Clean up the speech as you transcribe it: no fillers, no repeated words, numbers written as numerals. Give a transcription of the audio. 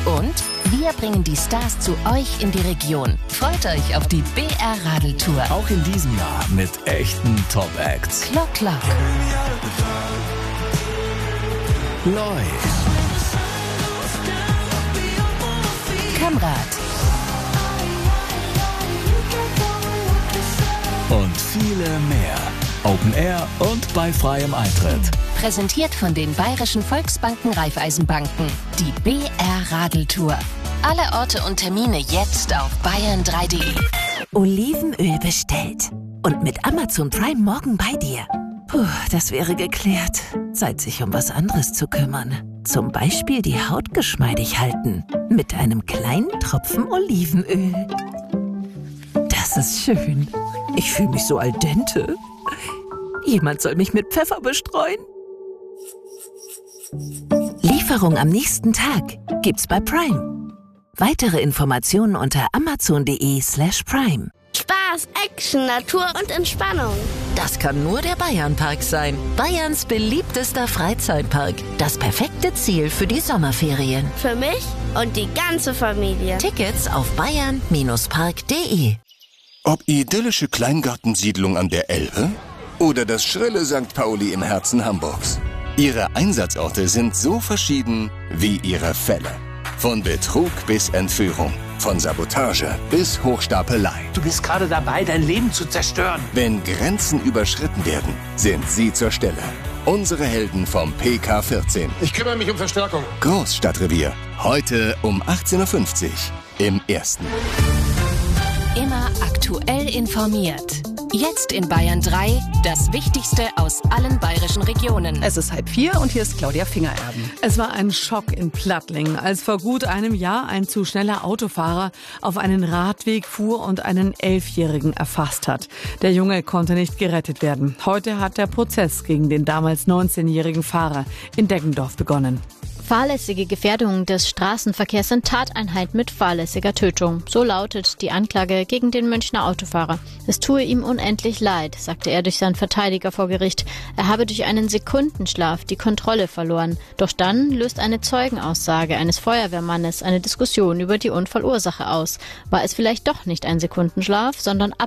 Und wir bringen die Stars zu euch in die Region. Freut euch auf die BR-Radeltour. Auch in diesem Jahr mit echten Top-Acts. Klock, Klock. Loi. Kamrat. Und viele mehr. Open Air und bei freiem Eintritt. Präsentiert von den Bayerischen Volksbanken Raiffeisenbanken. Die BR-Radeltour. Alle Orte und Termine jetzt auf bayern3.de. Olivenöl bestellt. Und mit Amazon Prime morgen bei dir. Puh, das wäre geklärt. Zeit, sich um was anderes zu kümmern. Zum Beispiel die Haut geschmeidig halten. Mit einem kleinen Tropfen Olivenöl. Das ist schön. Ich fühle mich so al dente. Jemand soll mich mit Pfeffer bestreuen. Lieferung am nächsten Tag gibt's bei Prime. Weitere Informationen unter amazon.de/prime. Spaß, Action, Natur und Entspannung. Das kann nur der Bayernpark sein. Bayerns beliebtester Freizeitpark. Das perfekte Ziel für die Sommerferien. Für mich und die ganze Familie. Tickets auf bayern-park.de. Ob idyllische Kleingartensiedlung an der Elbe oder das schrille St. Pauli im Herzen Hamburgs. Ihre Einsatzorte sind so verschieden wie ihre Fälle. Von Betrug bis Entführung, von Sabotage bis Hochstapelei. Du bist gerade dabei, dein Leben zu zerstören. Wenn Grenzen überschritten werden, sind sie zur Stelle. Unsere Helden vom PK14. Ich kümmere mich um Verstärkung. Großstadtrevier. Heute um 18.50 Uhr im Ersten. Immer aktuell informiert. Jetzt in Bayern 3, das Wichtigste aus allen bayerischen Regionen. Es ist 3:30 und hier ist Claudia Fingererben. Es war ein Schock in Plattling, als vor gut einem Jahr ein zu schneller Autofahrer auf einen Radweg fuhr und einen 11-Jährigen erfasst hat. Der Junge konnte nicht gerettet werden. Heute hat der Prozess gegen den damals 19-jährigen Fahrer in Deggendorf begonnen. Fahrlässige Gefährdung des Straßenverkehrs in Tateinheit mit fahrlässiger Tötung. So lautet die Anklage gegen den Münchner Autofahrer. Es tue ihm unendlich leid, sagte er durch seinen Verteidiger vor Gericht. Er habe durch einen Sekundenschlaf die Kontrolle verloren. Doch dann löst eine Zeugenaussage eines Feuerwehrmannes eine Diskussion über die Unfallursache aus. War es vielleicht doch nicht ein Sekundenschlaf, sondern